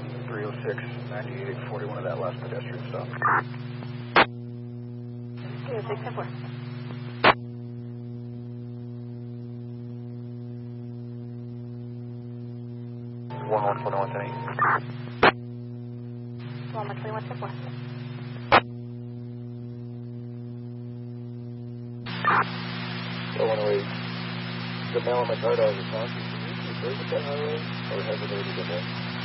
306, 98, 41 of that last pedestrian stop. 306, 10-4. One 121, 10-8. 121, 10-4. So 108. The mail on my card, I was responsive. Can you reverse that highway or has it already been there?